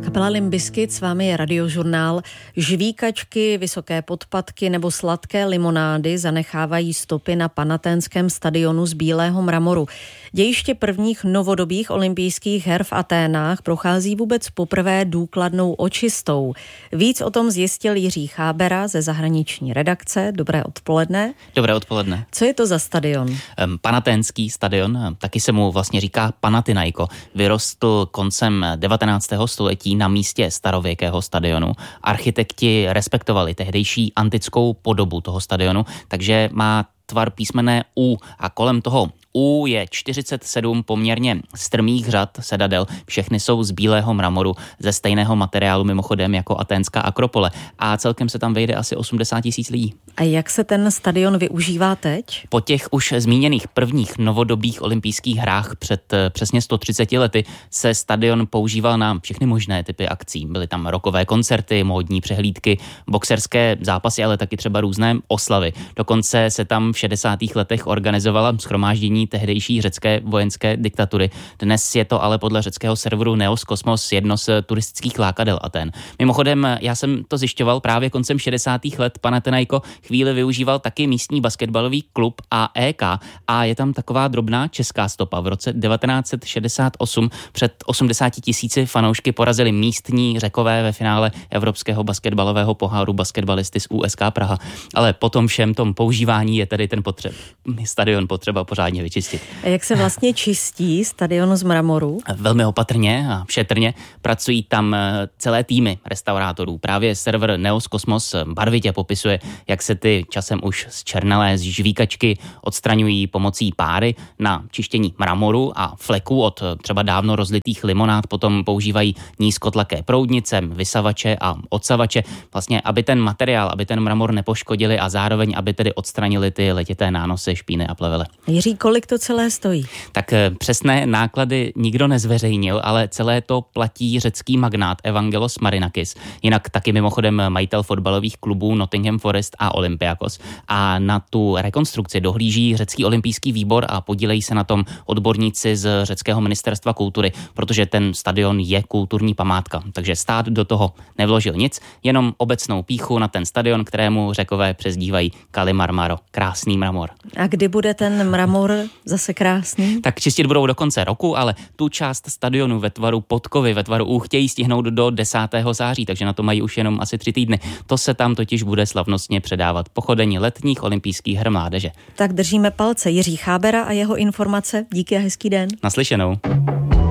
Kapela Limp Bizkit, s vámi je Radiožurnál. Žvíkačky, vysoké podpatky nebo sladké limonády zanechávají stopy na Panaténském stadionu z bílého mramoru. Dějiště prvních novodobých olympijských her v Aténách prochází vůbec poprvé důkladnou očistou. Víc o tom zjistil Jiří Chábera ze zahraniční redakce. Dobré odpoledne. Dobré odpoledne. Co je to za stadion? Panaténský stadion, taky se mu vlastně říká Panathinaiko, vyrostl koncem 19. století na místě starověkého stadionu. Architekti respektovali tehdejší antickou podobu toho stadionu, takže má tvar písmene U a kolem toho U je 47 poměrně strmých řad sedadel. Všechny jsou z bílého mramoru, ze stejného materiálu mimochodem jako aténská Akropole a celkem se tam vejde asi 80 000 lidí. A jak se ten stadion využívá teď? Po těch už zmíněných prvních novodobých olympijských hrách před přesně 130 lety se stadion používal na všechny možné typy akcí. Byly tam rockové koncerty, módní přehlídky, boxerské zápasy, ale taky třeba různé oslavy. Dokonce se tam v 60. letech organizovala shromáždění tehdejší řecké vojenské diktatury. Dnes je to ale podle řeckého serveru Neos Kosmos jedno z turistických lákadel Aten. Mimochodem, já jsem to zjišťoval právě koncem 60. let. Panathinaiko chvíli využíval taky místní basketbalový klub AEK a je tam taková drobná česká stopa. V roce 1968 před 80 000 fanoušky porazili místní Řekové ve finále Evropského basketbalového poháru basketbalisty z USK Praha. Ale po tom všem tom používání je tedy ten stadion potřeba pořádně vyčistit. A jak se vlastně čistí stadion z mramoru? Velmi opatrně a šetrně. Pracují tam celé týmy restaurátorů. Právě server Neos Kosmos barvitě popisuje, jak se ty časem už zčernalé žvíkačky odstraňují pomocí páry na čištění mramoru a fleků od třeba dávno rozlitých limonád. Potom používají nízkotlaké proudnice, vysavače a odsavače. Vlastně, aby ten materiál, aby ten mramor nepoškodili a zároveň, aby tedy odstranili ty letité nánosy, špíny a plevele. Jiří, kolik to celé stojí? Tak přesné náklady nikdo nezveřejnil, ale celé to platí řecký magnát Evangelos Marinakis. Jinak taky mimochodem majitel fotbalových klubů Nottingham Forest a Olympiakos. A na tu rekonstrukci dohlíží řecký olympijský výbor a podílejí se na tom odborníci z řeckého ministerstva kultury, protože ten stadion je kulturní památka. Takže stát do toho nevložil nic, jenom obecnou pýchu na ten stadion, kterému Řekové přezdívají Kalimarmaro, krásný mramor. A kdy bude ten mramor zase krásný? Tak čistit budou do konce roku, ale tu část stadionu ve tvaru podkovy, ve tvaru U chtějí stihnout do 10. září, takže na to mají už jenom asi 3 týdny. To se tam totiž bude slavnostně předávat pochodení letních olympijských her mládeže. Tak držíme palce. Jiří Chábera a jeho informace. Díky a hezký den. Naslyšenou.